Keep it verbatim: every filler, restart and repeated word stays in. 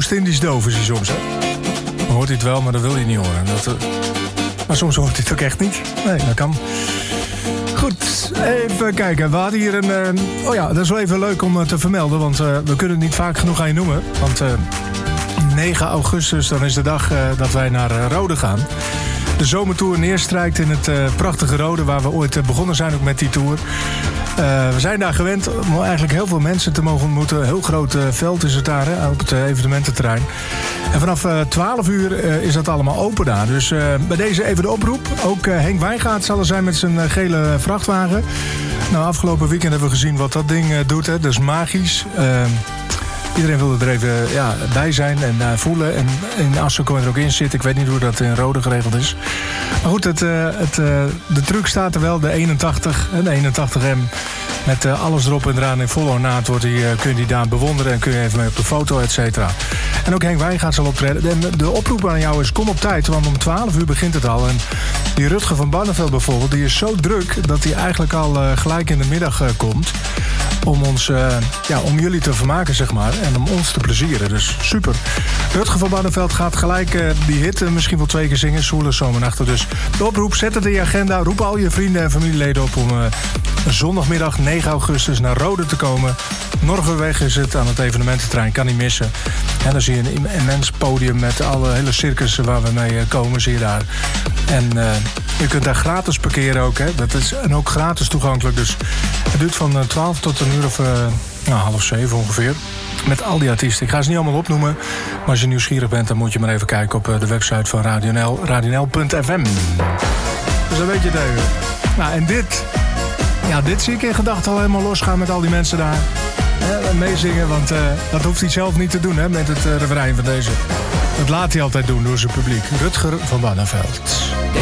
Oost-Indisch doof is hij soms, hè? Dan hoort hij het wel, maar dat wil hij niet horen. Dat, uh... Maar soms hoort hij het ook echt niet. Nee, dat kan. Goed, even kijken. We hadden hier een... Uh... Oh ja, dat is wel even leuk om uh, te vermelden. Want uh, we kunnen het niet vaak genoeg aan je noemen. Want uh, negen augustus, dan is de dag uh, dat wij naar uh, Rode gaan. De zomertour neerstrijkt in het uh, prachtige Rode... waar we ooit uh, begonnen zijn ook met die tour. Uh, we zijn daar gewend om eigenlijk heel veel mensen te mogen ontmoeten. Een heel groot uh, veld is het daar, hè, op het uh, evenemententerrein. En vanaf uh, twaalf uur uh, is dat allemaal open daar. Dus uh, bij deze even de oproep. Ook uh, Henk Wijngaard zal er zijn met zijn uh, gele vrachtwagen. Nou, afgelopen weekend hebben we gezien wat dat ding uh, doet. Hè. Dat is magisch. Uh, Iedereen wilde er even ja, bij zijn en uh, voelen. En in Assen kon je er ook in zitten. Ik weet niet hoe dat in Rode geregeld is. Maar goed, het, uh, het, uh, de truck staat er wel. De eenentachtig en de eenentachtig M. Met uh, alles erop en eraan in volle ornaat wordt die, uh, kun je die daar bewonderen. En kun je even mee op de foto, et cetera. En ook Henk Wijngaard zal optreden. En de oproep aan jou is, kom op tijd. Want om twaalf uur begint het al. En die Rutger van Barneveld bijvoorbeeld, die is zo druk... dat hij eigenlijk al uh, gelijk in de middag uh, komt... om ons, uh, ja, om jullie te vermaken, zeg maar. En om ons te plezieren. Dus super. Rutger van Barneveld gaat gelijk uh, die hit uh, misschien wel twee keer zingen. Soele Zomernachten. Dus de oproep, zet het in je agenda. Roep al je vrienden en familieleden op om uh, zondagmiddag negen augustus naar Rode te komen. Norgerweg is het aan het evenemententerrein. Kan niet missen. En dan zie je een immens podium met alle hele circussen waar we mee uh, komen. Zie je daar. En uh, je kunt daar gratis parkeren ook. Hè. Dat is en ook gratis toegankelijk. Dus het duurt van uh, twaalf tot een uur of uh, nou, half zeven ongeveer. Met al die artiesten. Ik ga ze niet allemaal opnoemen. Maar als je nieuwsgierig bent, dan moet je maar even kijken op uh, de website van Radio N L. radio n l punt f m. Dus dan weet je het even. Nou, en dit... Ja, dit zie ik in gedachten al helemaal losgaan met al die mensen daar. Hè, meezingen, want uh, dat hoeft hij zelf niet te doen, hè, met het uh, refrein van deze. Dat laat hij altijd doen door zijn publiek. Rutger van Barneveld.